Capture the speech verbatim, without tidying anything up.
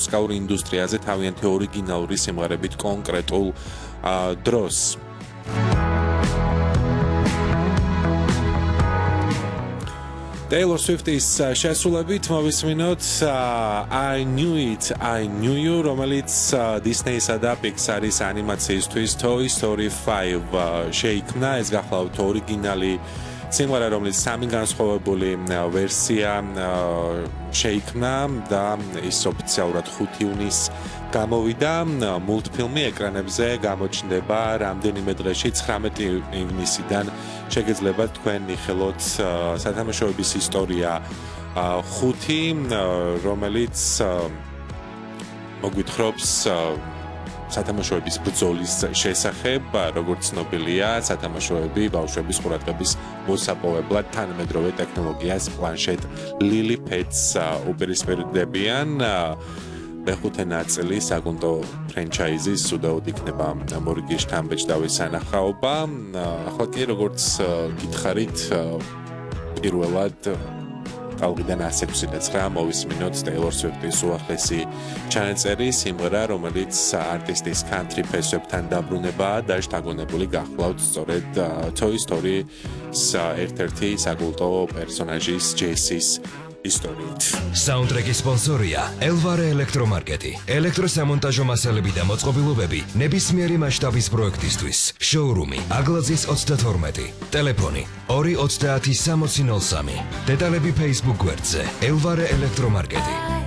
მუსიკალურ ინდუსტრიაზე თავიანთი ორიგინალური სიმღერებით კონკრეტულ დროს. Taylor Swift-ის შესრულებით მოვისმინოთ I Knew It, I Knew You, რომელიც Disney-სა და Pixar-ის ანიმაციისთვის Toy Story five შეიქმნა. ეს გახლავთ ორიგინალი სიმღერა, რომელიც სამი განსხვავებული ვერსია შეიქმნა და ის ოფიციალურად ხუთი ივნისს გამოვიდა. მულტფილმი ეკრანებზე გამოჩნდება რამდენიმე დღეში, ცხრამეტი ივნისიდან შეგეძლებათ თქვენ ნიხელოთ სათამაშოების ისტორია ხუთი, რომელიც მოგვითხრობს სათამაშოების ბრძოლის შესახებ, როგორც ცნობილია, სათამაშოები ბავშვების ყურადღების მოსაპოვებლად თანამედროვე ტექნოლოგიას პლანშეტ Lily Pets უპირისპირდებიან. მეხუთე ნაწილი საკუნტო ფრენჩაიზის უდაოდ იქნება მორიგი შთამბეჭდავის სანახაობა. ახლა კი როგორც გითხარით, პირველად ტალღიდან one sixty-nine მოვისმინოთ Taylor Swift-ის უახლესი ჩანაწერი სიმღერა, რომელიც არტისტის country ფესვებთან დაბრუნებაა და შთაგონებული გახლავთ სწორედ Toy Story-ის ერთ-ერთი საკულტო პერსონაჟის Jessie-ის ისტორიით. Soundtrack-ის სპონსორია Elvare ელექტრომარკეტი. ელექტროსამონტაჟო მასალები და მოწყობილობები ნებისმიერი მასშტაბის პროექტისთვის. Showroom-ი Aglaძის ოცდათორმეტი. ტელეფონი ორი ოცდაათი სამოცი ნოლ სამი. დეტალები Facebook გვერდზე Elvare ელექტრომარკეტი.